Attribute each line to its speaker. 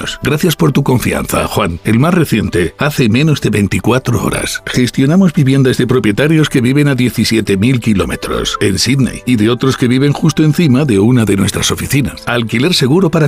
Speaker 1: años. Gracias por tu confianza, Juan. El más reciente, hace menos de 24 horas. Gestionamos viviendas de propietarios que viven a 17.000 kilómetros en Sydney y de otros que viven justo encima de una de nuestras oficinas. Alquiler seguro para